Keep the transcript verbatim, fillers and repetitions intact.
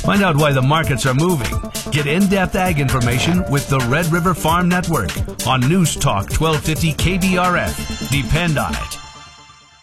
Find out why the markets are moving. Get in-depth ag information with the Red River Farm Network on News Talk twelve fifty K B R F. Depend on it.